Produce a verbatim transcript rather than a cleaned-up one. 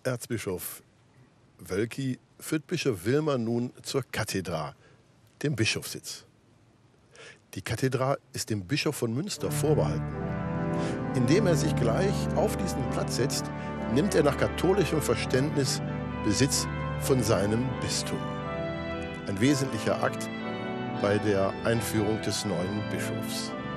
Erzbischof Wölki führt Bischof Wilmer nun zur Kathedra, dem Bischofssitz. Die Kathedra ist dem Bischof von Münster vorbehalten. Indem er sich gleich auf diesen Platz setzt, nimmt er nach katholischem Verständnis Besitz von seinem Bistum. Ein wesentlicher Akt bei der Einführung des neuen Bischofs.